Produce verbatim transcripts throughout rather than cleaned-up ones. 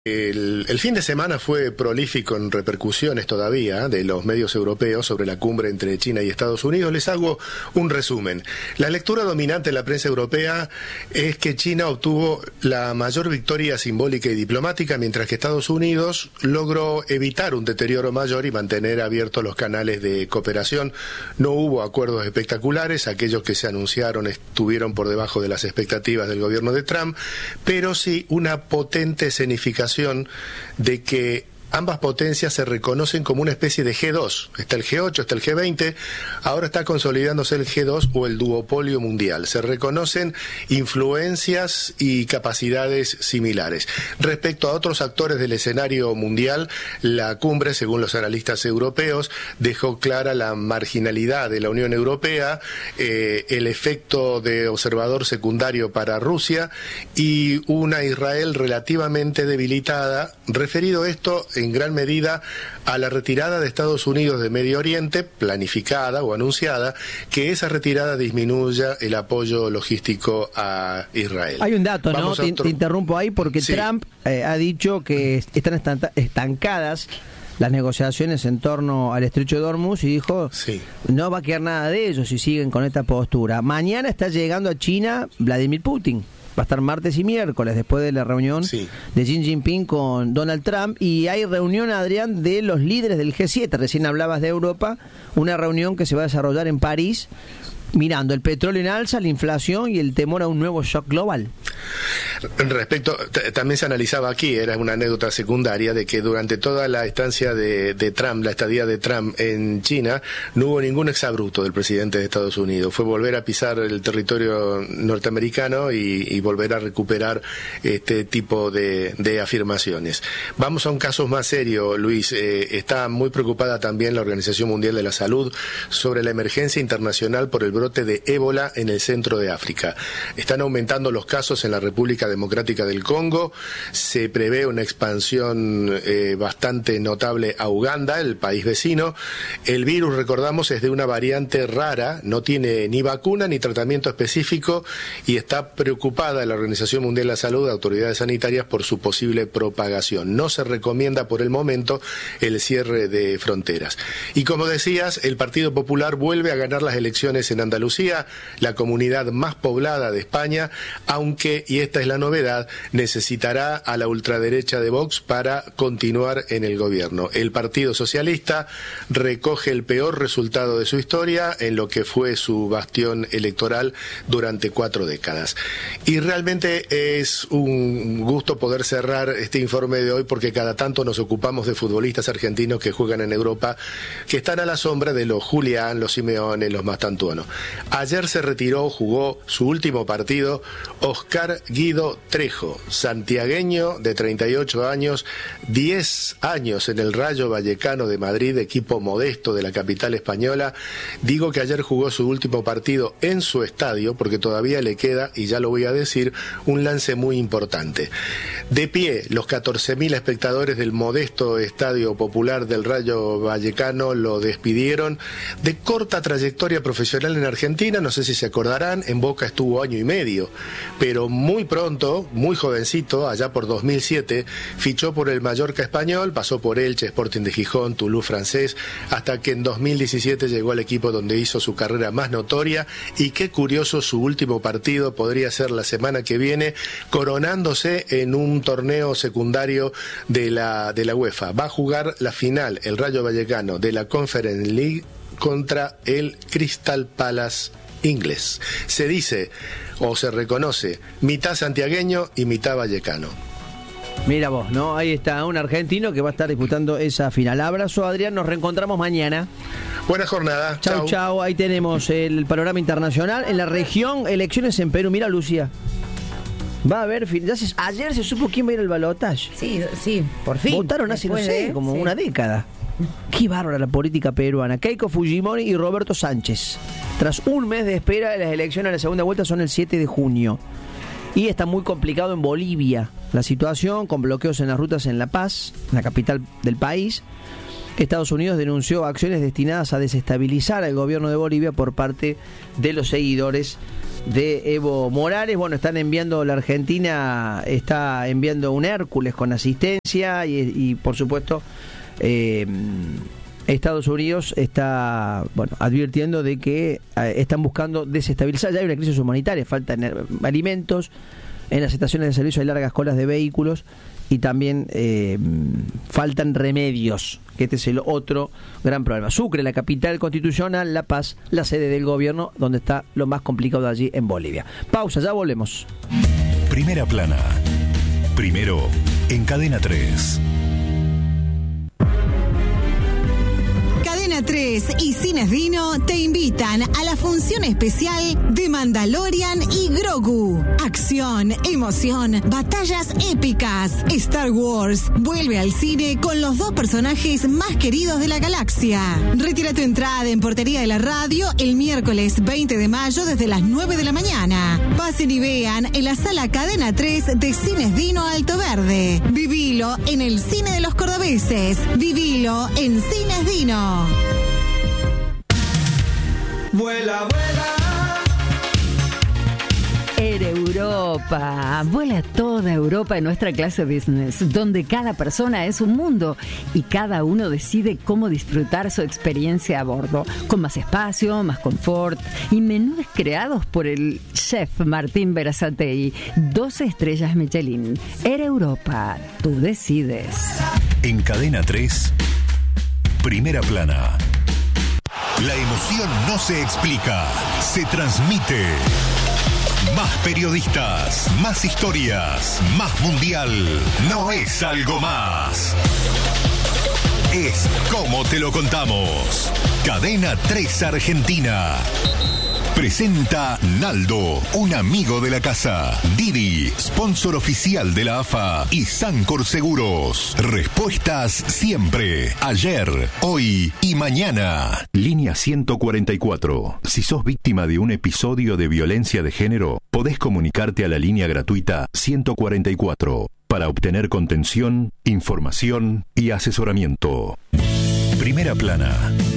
El, el fin de semana fue prolífico en repercusiones todavía de los medios europeos sobre la cumbre entre China y Estados Unidos. Les hago un resumen. La lectura dominante en la prensa europea es que China obtuvo la mayor victoria simbólica y diplomática, mientras que Estados Unidos logró evitar un deterioro mayor y mantener abiertos los canales de cooperación. No hubo acuerdos espectaculares, aquellos que se anunciaron estuvieron por debajo de las expectativas del gobierno de Trump, pero sí una potente escenificación de que ambas potencias se reconocen como una especie de G dos. Está el G ocho, está el G veinte, ahora está consolidándose el G dos o el duopolio mundial. Se reconocen influencias y capacidades similares. Respecto a otros actores del escenario mundial, la cumbre, según los analistas europeos, dejó clara la marginalidad de la Unión Europea, eh, el efecto de observador secundario para Rusia y una Israel relativamente debilitada, referido esto en gran medida a la retirada de Estados Unidos de Medio Oriente, planificada o anunciada, que esa retirada disminuya el apoyo logístico a Israel. Hay un dato, Vamos ¿no? Te, otro... te interrumpo ahí porque sí. Trump eh, ha dicho que están estancadas las negociaciones en torno al estrecho de Hormuz y dijo, sí. no va a quedar nada de ellos si siguen con esta postura. Mañana está llegando a China Vladimir Putin. Va a estar martes y miércoles después de la reunión sí. de Xi Jinping con Donald Trump, y hay reunión, Adrián, de los líderes del G siete. Recién hablabas de Europa, una reunión que se va a desarrollar en París, mirando el petróleo en alza, la inflación y el temor a un nuevo shock global. Respecto, también se analizaba aquí, era una anécdota secundaria, de que durante toda la estancia de, de Trump, la estadía de Trump en China, no hubo ningún exabrupto del presidente de Estados Unidos. Fue volver a pisar el territorio norteamericano y, y volver a recuperar este tipo de, de afirmaciones. Vamos a un caso más serio, Luis. Eh, está muy preocupada también la Organización Mundial de la Salud sobre la emergencia internacional por el brote de ébola en el centro de África. Están aumentando los casos en la República Democrática del Congo. Se prevé una expansión eh, bastante notable a Uganda, el país vecino. El virus, recordamos, es de una variante rara, no tiene ni vacuna ni tratamiento específico, y está preocupada la Organización Mundial de la Salud, autoridades sanitarias, por su posible propagación. No se recomienda por el momento el cierre de fronteras. Y como decías, el Partido Popular vuelve a ganar las elecciones en Andalucía, la comunidad más poblada de España, aunque, y esta es la novedad, necesitará a la ultraderecha de Vox para continuar en el gobierno. El Partido Socialista recoge el peor resultado de su historia en lo que fue su bastión electoral durante cuatro décadas. Y realmente es un gusto poder cerrar este informe de hoy, porque cada tanto nos ocupamos de futbolistas argentinos que juegan en Europa, que están a la sombra de los Julián, los Simeone, los Mastantuono. Ayer se retiró, jugó su último partido, Oscar Guido Trejo, santiagueño de treinta y ocho años, diez años en el Rayo Vallecano de Madrid, equipo modesto de la capital española. Digo que ayer jugó su último partido en su estadio, porque todavía le queda, y ya lo voy a decir, un lance muy importante. De pie, los catorce mil espectadores del modesto Estadio Popular del Rayo Vallecano lo despidieron. De corta trayectoria profesional en Argentina, no sé si se acordarán, en Boca estuvo año y medio, pero muy pronto, muy jovencito, allá por dos mil siete, fichó por el Mallorca español, pasó por Elche, Sporting de Gijón, Toulouse francés, hasta que en dos mil diecisiete llegó al equipo donde hizo su carrera más notoria. Y qué curioso, su último partido podría ser la semana que viene, coronándose en un torneo secundario de la, de la UEFA. Va a jugar la final, el Rayo Vallecano, de la Conference League contra el Crystal Palace inglés. Se dice, o se reconoce, mitad santiagueño y mitad vallecano. Mira vos, ¿no? Ahí está un argentino que va a estar disputando esa final. Abrazo, Adrián, nos reencontramos mañana. Buena jornada. Chau, chau, chau. Ahí tenemos el panorama internacional. En la región, elecciones en Perú. Mira, Lucía. Va a haber, ya se, ayer se supo quién va a ir al balotaje. Sí, sí, por fin. Votaron hace, no sé, de, como sí. una década. Qué bárbara la política peruana. Keiko Fujimori y Roberto Sánchez. Tras un mes de espera, las elecciones a la segunda vuelta son el siete de junio. Y está muy complicado en Bolivia la situación, con bloqueos en las rutas en La Paz, la capital del país. Estados Unidos denunció acciones destinadas a desestabilizar al gobierno de Bolivia por parte de los seguidores de Evo Morales. Bueno, están enviando, la Argentina está enviando un Hércules con asistencia y, y por supuesto eh, Estados Unidos está bueno advirtiendo de que eh, están buscando desestabilizar. Ya hay una crisis humanitaria, faltan alimentos, en las estaciones de servicio hay largas colas de vehículos y también eh, faltan remedios, que este es el otro gran problema. Sucre, la capital constitucional, La Paz, la sede del gobierno, donde está lo más complicado allí en Bolivia. Pausa, ya volvemos. Primera plana. Primero en Cadena tres. Cadena tres y Cines Dino te invitan a la función especial de Mandalorian y Grogu. Acción, emoción, batallas épicas. Star Wars vuelve al cine con los dos personajes más queridos de la galaxia. Retira tu entrada en Portería de la Radio el miércoles veinte de mayo desde las nueve de la mañana. Pasen y vean en la sala Cadena tres de Cines Dino Alto Verde. Vivilo en el cine de los cordobeses. Vivilo en Cines Dino. Vuela, vuela. Air Europa. Vuela toda Europa en nuestra clase business, donde cada persona es un mundo y cada uno decide cómo disfrutar su experiencia a bordo, con más espacio, más confort y menús creados por el chef Martín Berazategui. doce estrellas Michelin. Air Europa. Tú decides. En Cadena tres, Primera plana. La emoción no se explica, se transmite. Más periodistas, más historias, más mundial. No es algo más. Es como te lo contamos. Cadena tres Argentina. Presenta Naldo, un amigo de la casa. Didi, sponsor oficial de la A F A. Y Sancor Seguros. Respuestas siempre. Ayer, hoy y mañana. Línea ciento cuarenta y cuatro. Si sos víctima de un episodio de violencia de género, podés comunicarte a la línea gratuita ciento cuarenta y cuatro para obtener contención, información y asesoramiento. Primera plana.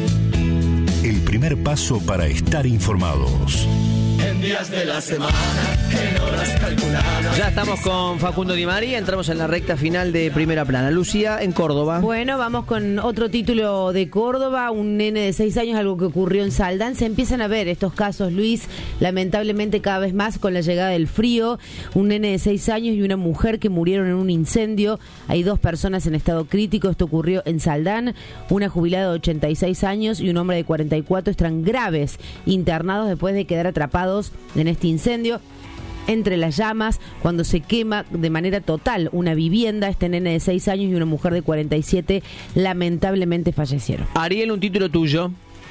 El primer paso para estar informados. En días de la semana, en horas calculadas. Ya estamos con Facundo Di María, entramos en la recta final de Primera Plana. Lucía, en Córdoba. Bueno, vamos con otro título de Córdoba, un nene de seis años, algo que ocurrió en Saldán. Se empiezan a ver estos casos, Luis, lamentablemente cada vez más con la llegada del frío. Un nene de seis años y una mujer que murieron en un incendio. Hay dos personas en estado crítico, esto ocurrió en Saldán. Una jubilada de ochenta y seis años y un hombre de cuarenta y cuatro están graves, internados después de quedar atrapados en este incendio entre las llamas, cuando se quema de manera total una vivienda. Este nene de seis años y una mujer de cuarenta y siete lamentablemente fallecieron. Ariel, un título tuyo.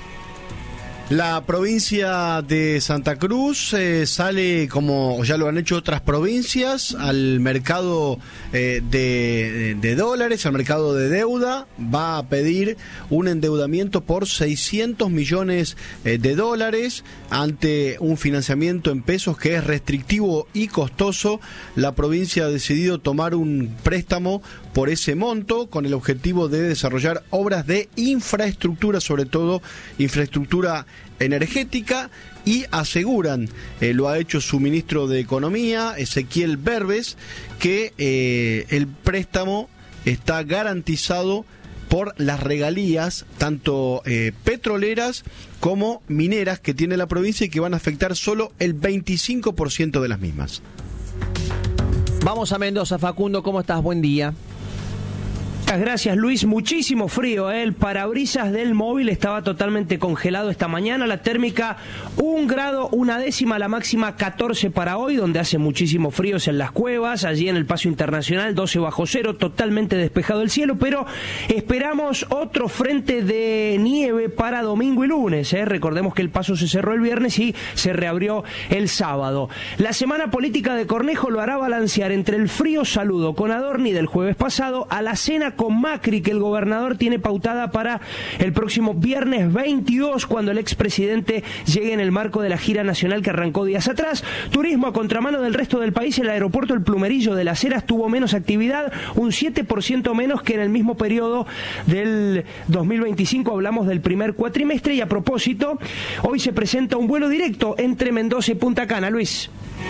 La provincia de Santa Cruz eh, sale, como ya lo han hecho otras provincias, al mercado eh, de, de dólares, al mercado de deuda. Va a pedir un endeudamiento por seiscientos millones eh, de dólares ante un financiamiento en pesos que es restrictivo y costoso. La provincia ha decidido tomar un préstamo por ese monto con el objetivo de desarrollar obras de infraestructura, sobre todo infraestructura energética, y aseguran, eh, lo ha hecho su ministro de Economía, Ezequiel Berbes, que eh, el préstamo está garantizado por las regalías, tanto eh, petroleras como mineras, que tiene la provincia y que van a afectar solo el veinticinco por ciento de las mismas. Vamos a Mendoza. Facundo, ¿cómo estás? Buen día. Gracias, Luis. Muchísimo frío, ¿eh? El parabrisas del móvil estaba totalmente congelado esta mañana. La térmica un grado, una décima, la máxima catorce para hoy, donde hace muchísimo frío es en las cuevas, allí en el Paso Internacional, doce bajo cero, totalmente despejado el cielo, pero esperamos otro frente de nieve para domingo y lunes, ¿eh? Recordemos que el Paso se cerró el viernes y se reabrió el sábado. La semana política de Cornejo lo hará balancear entre el frío saludo con Adorni del jueves pasado a la cena con Macri que el gobernador tiene pautada para el próximo viernes veintidós, cuando el expresidente llegue en el marco de la gira nacional que arrancó días atrás. Turismo a contramano del resto del país. El aeropuerto El Plumerillo de Las Heras tuvo menos actividad, un siete por ciento menos que en el mismo periodo del dos mil veinticinco. Hablamos del primer cuatrimestre. Y a propósito, hoy se presenta un vuelo directo entre Mendoza y Punta Cana. Luis.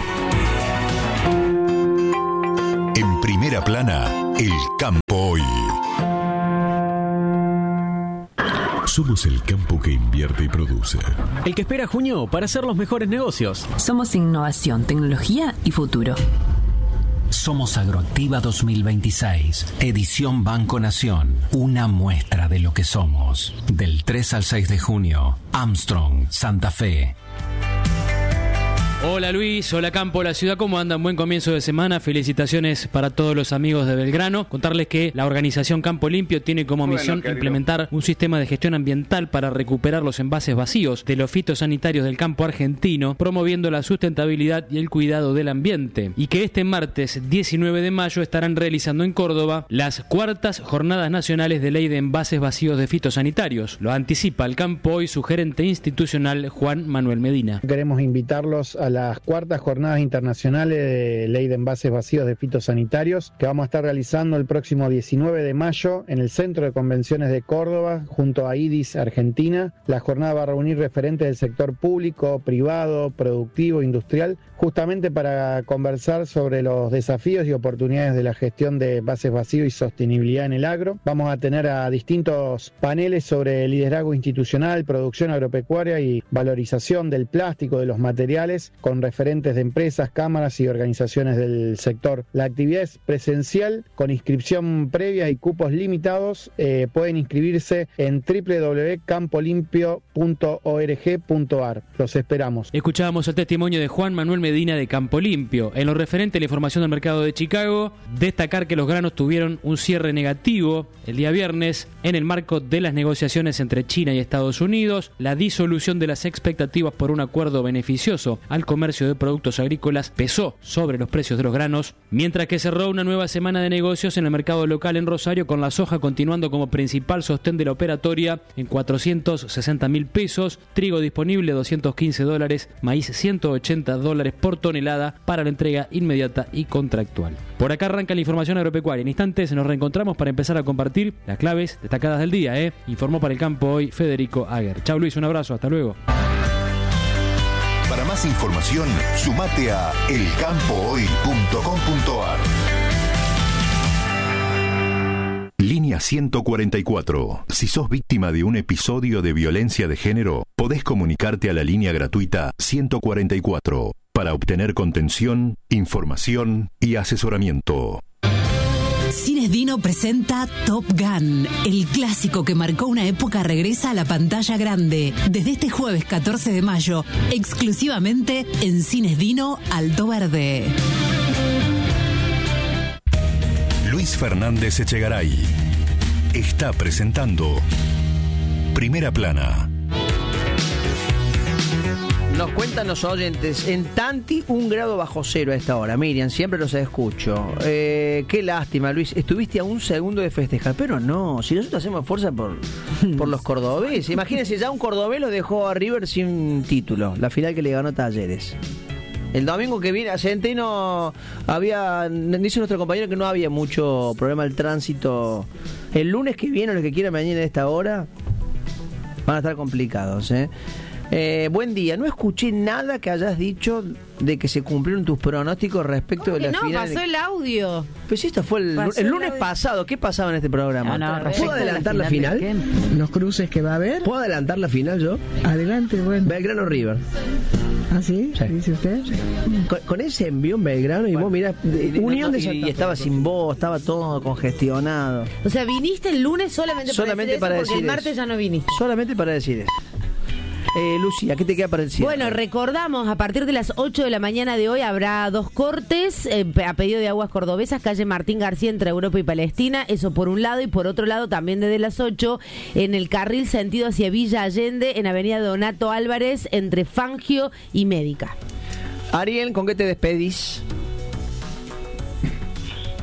En Primera Plana, el campo hoy. Somos el campo que invierte y produce. El que espera junio para hacer los mejores negocios. Somos innovación, tecnología y futuro. Somos Agroactiva dos mil veintiséis, edición Banco Nación. Una muestra de lo que somos. Del tres al seis de junio, Armstrong, Santa Fe. Hola Luis, hola Campo, la ciudad, ¿cómo andan? Buen comienzo de semana, felicitaciones para todos los amigos de Belgrano. Contarles que la organización Campo Limpio tiene como bueno, misión querido. implementar un sistema de gestión ambiental para recuperar los envases vacíos de los fitosanitarios del campo argentino, promoviendo la sustentabilidad y el cuidado del ambiente. Y que este martes diecinueve de mayo estarán realizando en Córdoba las cuartas jornadas nacionales de ley de envases vacíos de fitosanitarios. Lo anticipa el Campo Hoy su gerente institucional Juan Manuel Medina. Queremos invitarlos a las cuartas jornadas internacionales de ley de envases vacíos de fitosanitarios que vamos a estar realizando el próximo diecinueve de mayo en el Centro de Convenciones de Córdoba junto a I D I S Argentina. La jornada va a reunir referentes del sector público, privado, productivo, industrial, justamente para conversar sobre los desafíos y oportunidades de la gestión de envases vacíos y sostenibilidad en el agro. Vamos a tener a distintos paneles sobre liderazgo institucional, producción agropecuaria y valorización del plástico, de los materiales, con referentes de empresas, cámaras y organizaciones del sector. La actividad es presencial, con inscripción previa y cupos limitados. Eh, pueden inscribirse en doble u doble u doble u punto campo limpio punto org punto a r. Los esperamos. Escuchábamos el testimonio de Juan Manuel Medina de Campo Limpio. En lo referente a la información del mercado de Chicago, destacar que los granos tuvieron un cierre negativo el día viernes en el marco de las negociaciones entre China y Estados Unidos, la disolución de las expectativas por un acuerdo beneficioso al comercio de productos agrícolas pesó sobre los precios de los granos, mientras que cerró una nueva semana de negocios en el mercado local en Rosario, con la soja continuando como principal sostén de la operatoria en cuatrocientos sesenta mil pesos, trigo disponible doscientos quince dólares, maíz ciento ochenta dólares por tonelada para la entrega inmediata y contractual. Por acá arranca la información agropecuaria. En instantes nos reencontramos para empezar a compartir las claves destacadas del día, ¿eh? Informó para el Campo Hoy Federico Aguer. Chau Luis, un abrazo, hasta luego. Para más información, sumate a el campo hoy punto com punto a r. Línea ciento cuarenta y cuatro. Si sos víctima de un episodio de violencia de género, podés comunicarte a la línea gratuita ciento cuarenta y cuatro para obtener contención, información y asesoramiento. Cines Dino presenta Top Gun. El clásico que marcó una época regresa a la pantalla grande. Desde este jueves catorce de mayo, exclusivamente en Cines Dino Alto Verde. Luis Fernández Echegaray está presentando Primera Plana. Nos cuentan los oyentes, en Tanti un grado bajo cero a esta hora. Miriam, siempre los escucho. Eh, qué lástima, Luis, estuviste a un segundo de festejar, pero no, si nosotros hacemos fuerza por, por los cordobeses. Imagínense, ya un cordobés lo dejó a River sin título, la final que le ganó Talleres. El domingo que viene a Centeno había, dice nuestro compañero que no había mucho problema el tránsito. El lunes que viene, los que quieran venir a esta hora, van a estar complicados, ¿eh? Eh, buen día, no escuché nada que hayas dicho de que se cumplieron tus pronósticos respecto de la no, final. No, pasó el audio. Pues esto fue el, el lunes el pasado. ¿Qué pasaba en este programa? No, no, ¿puedo adelantar la final? La final? ¿Los cruces que va a haber? ¿Puedo adelantar la final yo? Adelante, bueno. Belgrano River. ¿Ah, sí? sí. ¿Dice usted? Con, con ese envío en Belgrano y bueno, vos mirá, Unión no, no, de y, y estaba sin voz, estaba todo congestionado. O sea, viniste el lunes solamente, solamente para decir para eso, porque el martes eso. ya no viniste. Solamente para decir eso. Eh, Lucía, ¿qué te queda para decir? Bueno, recordamos, a partir de las ocho de la mañana de hoy habrá dos cortes eh, a pedido de Aguas Cordobesas, calle Martín García entre Europa y Palestina, eso por un lado, y por otro lado también desde las ocho en el carril sentido hacia Villa Allende en avenida Donato Álvarez entre Fangio y Médica. Ariel, ¿con qué te despedís?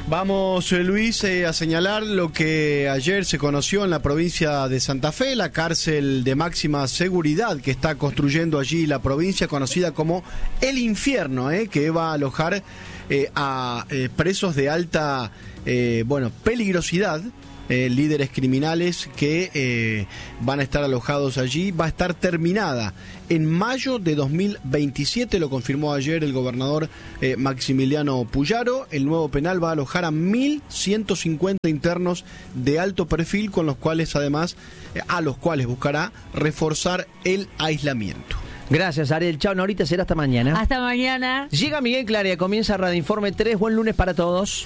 Vamos, eh, Luis, eh, a señalar lo que ayer se conoció en la provincia de Santa Fe, la cárcel de máxima seguridad que está construyendo allí la provincia, conocida como El Infierno, eh, que va a alojar eh, a eh, presos de alta eh, bueno, peligrosidad. Eh, líderes criminales que eh, van a estar alojados allí. Va a estar terminada en mayo de dos mil veintisiete, lo confirmó ayer el gobernador eh, Maximiliano Puyaro. El nuevo penal va a alojar a mil ciento cincuenta internos de alto perfil, con los cuales además, eh, a los cuales buscará reforzar el aislamiento. Gracias, Ariel. Chao, Norita, será hasta mañana. Hasta mañana. Llega Miguel Claria, comienza Radio Informe tres. Buen lunes para todos.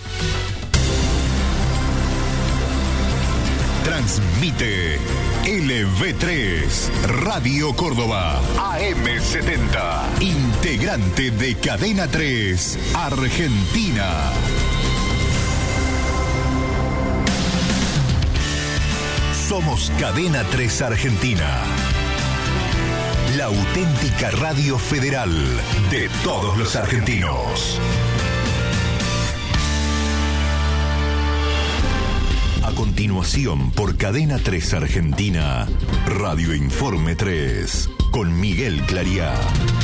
Transmite L V tres, Radio Córdoba, A M setenta, integrante de Cadena tres, Argentina. Somos Cadena tres Argentina, la auténtica radio federal de todos los argentinos. A continuación, por Cadena tres Argentina, Radio Informe tres, con Miguel Clariá.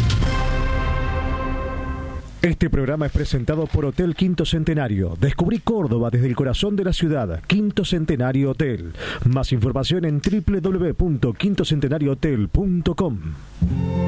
Este programa es presentado por Hotel Quinto Centenario. Descubrí Córdoba desde el corazón de la ciudad. Quinto Centenario Hotel. Más información en doble u doble u doble u punto quinto centenario hotel punto com.